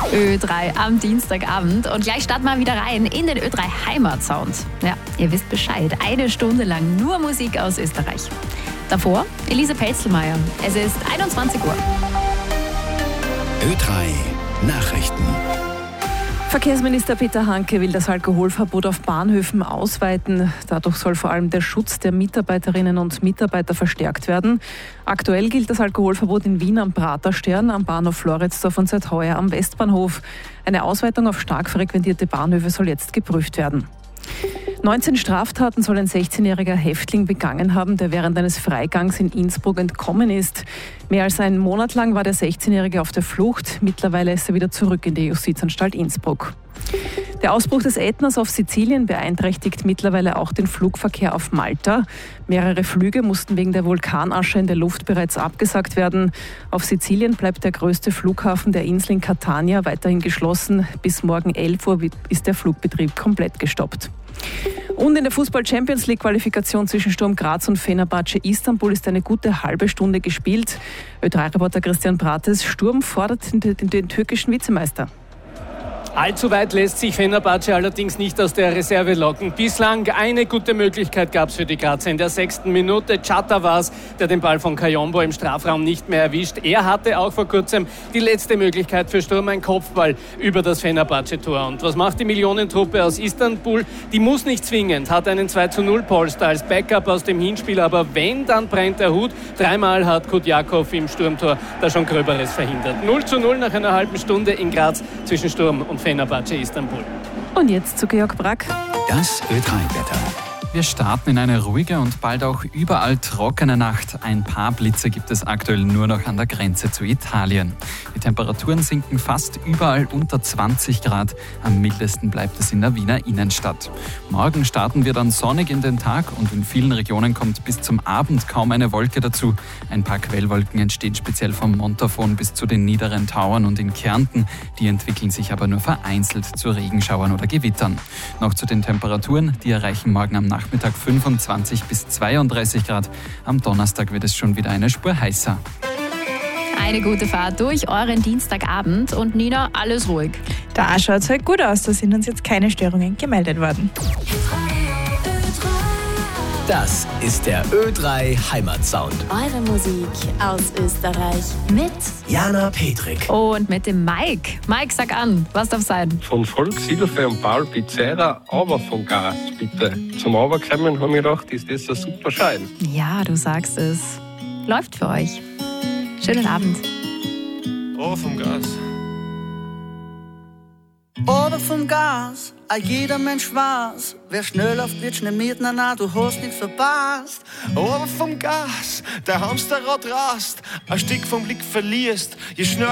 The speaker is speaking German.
Ö3 am Dienstagabend. Und gleich starten wir wieder rein in den Ö3 Heimatsound. Ja, ihr wisst Bescheid. 1 Stunde lang nur Musik aus Österreich. Davor Elise Pelzelmeier. Es ist 21 Uhr. Ö3 Nachrichten. Verkehrsminister Peter Hanke will das Alkoholverbot auf Bahnhöfen ausweiten. Dadurch soll vor allem der Schutz der Mitarbeiterinnen und Mitarbeiter verstärkt werden. Aktuell gilt das Alkoholverbot in Wien am Praterstern, am Bahnhof Floridsdorf und seit heuer am Westbahnhof. Eine Ausweitung auf stark frequentierte Bahnhöfe soll jetzt geprüft werden. 19 Straftaten soll ein 16-jähriger Häftling begangen haben, der während eines Freigangs in Innsbruck entkommen ist. Mehr als einen Monat lang war der 16-Jährige auf der Flucht. Mittlerweile ist er wieder zurück in die Justizanstalt Innsbruck. Der Ausbruch des Ätnas auf Sizilien beeinträchtigt mittlerweile auch den Flugverkehr auf Malta. Mehrere Flüge mussten wegen der Vulkanasche in der Luft bereits abgesagt werden. Auf Sizilien bleibt der größte Flughafen der Insel in Catania weiterhin geschlossen. Bis morgen 11 Uhr ist der Flugbetrieb komplett gestoppt. Und in der Fußball-Champions-League-Qualifikation zwischen Sturm Graz und Fenerbahce Istanbul ist eine gute halbe Stunde gespielt. Ö3-Reporter Christian Prates: Sturm fordert den türkischen Vizemeister. Allzu weit lässt sich Fenerbahce allerdings nicht aus der Reserve locken. Bislang eine gute Möglichkeit gab es für die Grazer. In der 6. Minute Chata war es, der den Ball von Kayombo im Strafraum nicht mehr erwischt. Er hatte auch vor kurzem die letzte Möglichkeit für Sturm, ein Kopfball über das Fenerbahce-Tor. Und was macht die Millionentruppe aus Istanbul? Die muss nicht zwingend, hat einen 2:0-Polster als Backup aus dem Hinspiel. Aber wenn, dann brennt der Hut. 3-mal hat Kudjakov im Sturmtor da schon Gröberes verhindert. 0:0 nach einer halben Stunde in Graz zwischen Sturm und Fenerbahce Istanbul. Und jetzt zu Georg Brack. Das Ö3-Wetter. Wir starten in eine ruhige und bald auch überall trockene Nacht. Ein paar Blitze gibt es aktuell nur noch an der Grenze zu Italien. Die Temperaturen sinken fast überall unter 20 Grad. Am mildesten bleibt es in der Wiener Innenstadt. Morgen starten wir dann sonnig in den Tag und in vielen Regionen kommt bis zum Abend kaum eine Wolke dazu. Ein paar Quellwolken entstehen speziell vom Montafon bis zu den niederen Tauern und in Kärnten. Die entwickeln sich aber nur vereinzelt zu Regenschauern oder Gewittern. Noch zu den Temperaturen, die erreichen morgen am Nachmittag 25 bis 32 Grad. Am Donnerstag wird es schon wieder eine Spur heißer. Eine gute Fahrt durch euren Dienstagabend. Und Nina, alles ruhig. Da schaut es halt gut aus. Da sind uns jetzt keine Störungen gemeldet worden. Das ist der Ö3 Heimatsound. Eure Musik aus Österreich mit Jana Petrik. Und mit dem Mike. Mike, sag an, was darf sein? Von Volkshilfe und Paul Pizzera, aber von Gas, bitte. Zum Runterkommen habe ich gedacht, ist das ein super Schein. Ja, du sagst es. Läuft für euch. Schönen Abend. Aber vom Gas. Aber vom Gas, jeder Mensch weiß. Wer schnell läuft, wird schnell mit, na, du hast nichts verpasst. Aber vom Gas, der Hamsterrad rast, ein Stück vom Blick verlierst. Je schneller